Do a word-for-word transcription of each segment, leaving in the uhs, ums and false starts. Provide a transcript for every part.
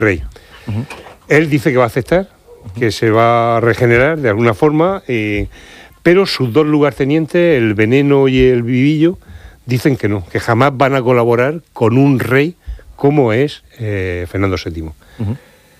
rey. Uh-huh. Él dice que va a aceptar, uh-huh. que se va a regenerar de alguna forma, eh, pero sus dos lugartenientes, el Veneno y el Vivillo, dicen que no, que jamás van a colaborar con un rey como es eh, Fernando séptimo. Uh-huh.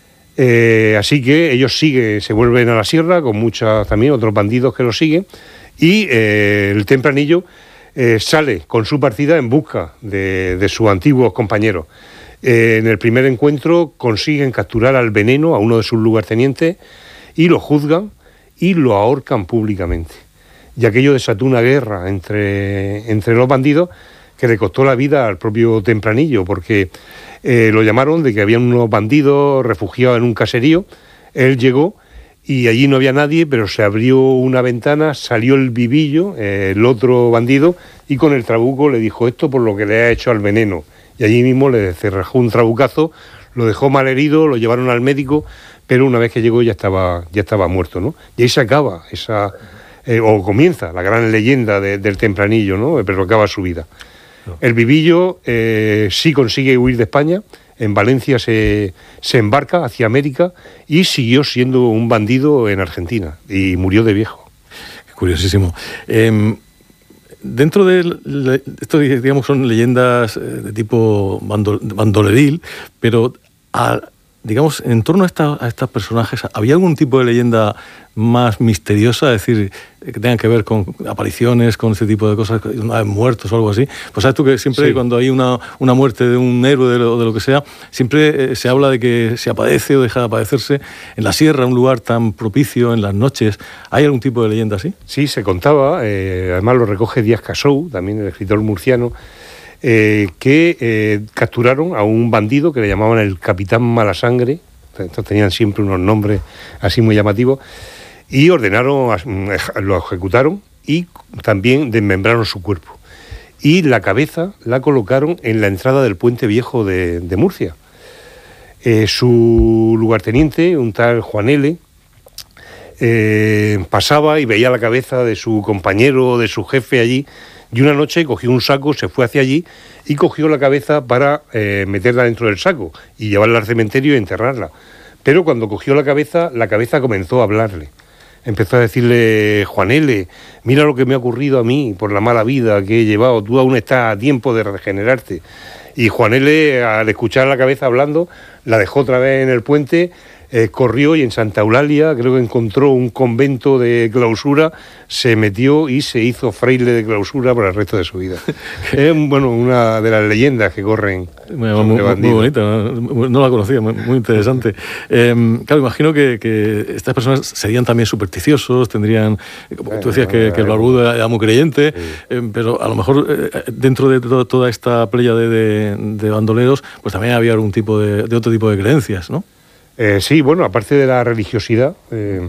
Eh, así que ellos siguen, se vuelven a la sierra con muchos también otros bandidos que los siguen, y eh, el Tempranillo eh, sale con su partida en busca de, de sus antiguos compañeros. Eh, en el primer encuentro consiguen capturar al Veneno, a uno de sus lugartenientes, y lo juzgan y lo ahorcan públicamente. Y aquello desató una guerra entre, entre los bandidos que le costó la vida al propio Tempranillo, porque eh, lo llamaron de que habían unos bandidos refugiados en un caserío. Él llegó y allí no había nadie, pero se abrió una ventana, salió el Vivillo, eh, el otro bandido, y con el trabuco le dijo esto por lo que le ha hecho al Veneno. Y allí mismo le cerrajó un trabucazo, lo dejó mal herido, lo llevaron al médico, pero una vez que llegó ya estaba, ya estaba muerto, ¿no? Y ahí se acaba esa, eh, o comienza la gran leyenda de, del Tempranillo, ¿no? Pero acaba su vida. No. El Vivillo eh, sí consigue huir de España, en Valencia se, se embarca hacia América y siguió siendo un bandido en Argentina y murió de viejo. Curiosísimo. Eh, Dentro de esto, digamos, son leyendas de tipo bandol, bandoleril, pero a, digamos, en torno a, esta, a estos personajes, ¿había algún tipo de leyenda más misteriosa? Es decir, que tengan que ver con apariciones, con ese tipo de cosas, muertos o algo así. Pues sabes tú que siempre sí. cuando hay una, una muerte de un héroe de lo, de lo que sea, siempre eh, se habla de que se apadece o deja de apadecerse en la sierra, un lugar tan propicio, en las noches. ¿Hay algún tipo de leyenda así? Sí, se contaba, eh, además lo recoge Díaz Casou, también el escritor murciano, eh, que eh, capturaron a un bandido que le llamaban el Capitán Malasangre. Estos tenían siempre unos nombres así muy llamativos, y ordenaron, lo ejecutaron y también desmembraron su cuerpo. Y la cabeza la colocaron en la entrada del Puente Viejo de, de Murcia. Eh, su lugarteniente, un tal Juan L., eh, pasaba y veía la cabeza de su compañero, de su jefe allí, y una noche cogió un saco, se fue hacia allí y cogió la cabeza para eh, meterla dentro del saco y llevarla al cementerio y enterrarla. Pero cuando cogió la cabeza, la cabeza comenzó a hablarle. Empezó a decirle: Juan L., mira lo que me ha ocurrido a mí por la mala vida que he llevado, tú aún estás a tiempo de regenerarte. Y Juan L., al escuchar la cabeza hablando, la dejó otra vez en el puente, eh, corrió y en Santa Eulalia, creo que encontró un convento de clausura, se metió y se hizo fraile de clausura por el resto de su vida. Es bueno, una de las leyendas que corren. Muy, muy, muy bonita, no, no la conocía, muy, muy interesante. Eh, claro, imagino que, que estas personas serían también supersticiosos, tendrían, como tú decías que, que el barbudo era muy creyente, sí. eh, pero a lo mejor eh, dentro de to, toda esta playa de, de, de bandoleros, pues también había algún tipo de, de otro tipo de creencias, ¿no? Eh, sí, bueno, aparte de la religiosidad, eh,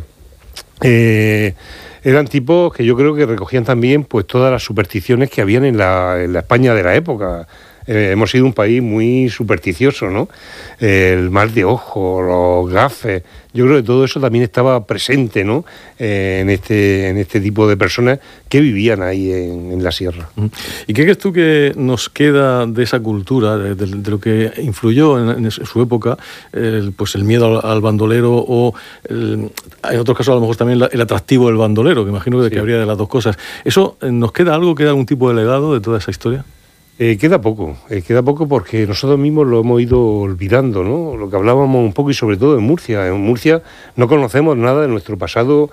eh, eran tipos que yo creo que recogían también pues todas las supersticiones que habían en la, en la España de la época. Eh, hemos sido un país muy supersticioso, ¿no? Eh, el mal de ojo, los gafes, yo creo que todo eso también estaba presente, ¿no? Eh, en este en este tipo de personas que vivían ahí en, en la sierra. ¿Y qué crees tú que nos queda de esa cultura, de, de, de lo que influyó en, en su época, el, pues el miedo al, al bandolero o, el, en otros casos a lo mejor también la, el atractivo del bandolero, que imagino que, sí. que habría de las dos cosas? ¿Eso nos queda algo, queda algún tipo de legado de toda esa historia? Eh, queda poco, eh, queda poco porque nosotros mismos lo hemos ido olvidando, ¿no? Lo que hablábamos un poco y sobre todo en Murcia. En Murcia no conocemos nada de nuestro pasado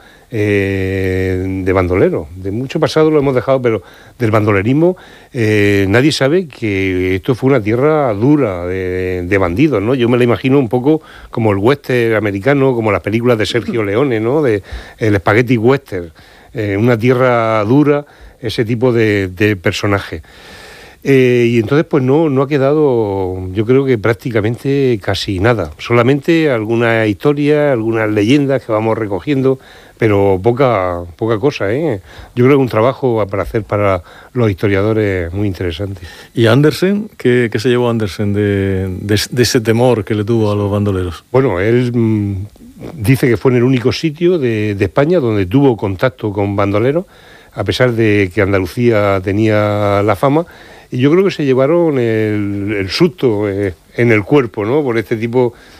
eh, de bandolero. De mucho pasado lo hemos dejado, pero del bandolerismo eh, nadie sabe que esto fue una tierra dura de, de bandidos, ¿no? Yo me la imagino un poco como el western americano, como las películas de Sergio Leone, ¿no? De el spaghetti western, eh, una tierra dura, ese tipo de, de personaje. Eh, y entonces pues no, no ha quedado, yo creo que prácticamente casi nada, solamente algunas historias, algunas leyendas que vamos recogiendo, pero poca poca cosa, ¿eh? Yo creo que un trabajo para hacer para los historiadores muy interesante. ¿Y Andersen? ¿Qué, qué se llevó Andersen de, de, de ese temor que le tuvo a los bandoleros? Bueno, él mmm, dice que fue en el único sitio de, de España donde tuvo contacto con bandoleros, a pesar de que Andalucía tenía la fama. Y yo creo que se llevaron el, el susto eh, en el cuerpo, ¿no? Por este tipo